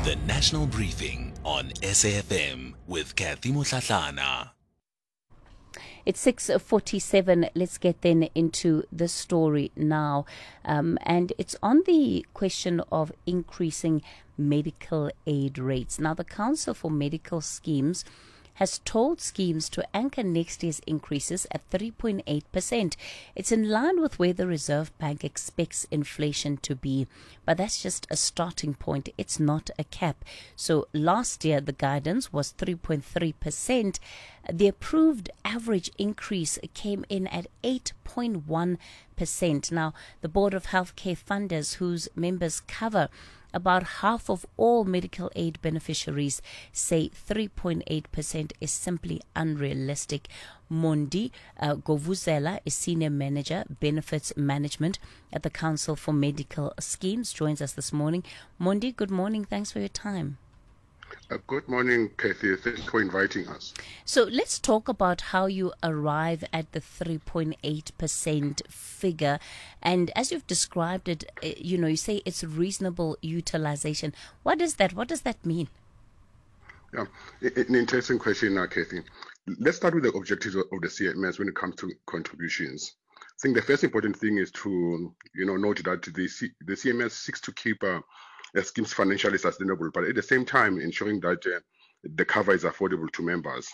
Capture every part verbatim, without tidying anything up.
The National Briefing on S A F M with Kathy Motlatlana. It's six forty-seven. Let's get then into the story now. Um, and it's on the question of increasing medical aid rates. Now, the Council for Medical Schemes has told schemes to anchor next year's increases at three point eight percent. It's in line with where the Reserve Bank expects inflation to be, but that's just a starting point. It's not a cap. So last year, the guidance was three point three percent. The approved average increase came in at eight point one percent. Now, the Board of Healthcare Funders, whose members cover about half of all medical aid beneficiaries, say three point eight percent is simply unrealistic. Mondi uh, Govuzela is Senior Manager, Benefits Management at the Council for Medical Schemes, joins us this morning. Mondi, good morning. Thanks for your time. Uh, good morning, Kathy. Thanks for inviting us. So let's talk about how you arrive at the three point eight percent figure. And as you've described it, uh, you know, you say it's reasonable utilization. What is that? What does that mean? Yeah, an interesting question now, Kathy. Let's start with the objectives of the C M S when it comes to contributions. I think the first important thing is to, you know, note that the, C- the C M S seeks to keep uh, uh, schemes financially sustainable, but at the same time ensuring that uh, the cover is affordable to members.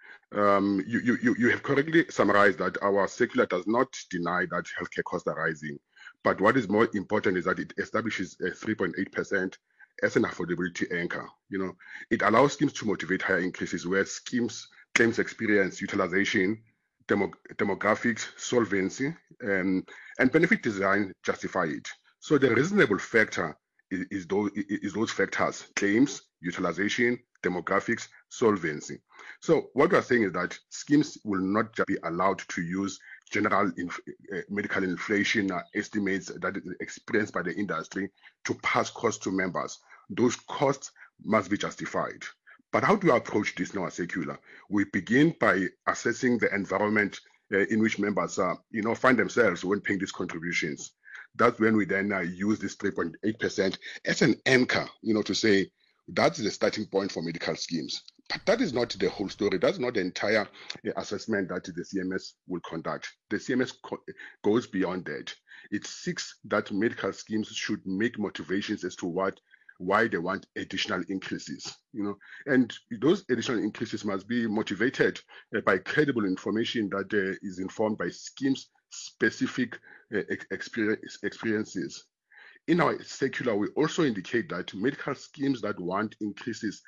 Um, you, you, you have correctly summarized that our circular does not deny that healthcare costs are rising, but what is more important is that it establishes a three point eight percent as an affordability anchor. You know, it allows schemes to motivate higher increases where schemes claims experience, utilization, demo, demographics, solvency, um, and benefit design justify it. So the reasonable factor is, is, those, is those factors: claims, utilization, demographics, solvency. So what we're saying is that schemes will not just be allowed to use general inf- uh, medical inflation uh, estimates that is experienced by the industry to pass costs to members. Those costs must be justified. But how do we approach this now as circular? We begin by assessing the environment uh, in which members uh, you know, find themselves when paying these contributions. That's when we then uh, use this three point eight percent as an anchor, you know, to say that's the starting point for medical schemes. But that is not the whole story. That's not the entire uh, assessment that the C M S will conduct. The C M S co- goes beyond that. It seeks that medical schemes should make motivations as to what why they want additional increases, you know, and those additional increases must be motivated uh, by credible information that uh, is informed by schemes specific uh, experience, experiences. In our circular, we also indicate that medical schemes that want increases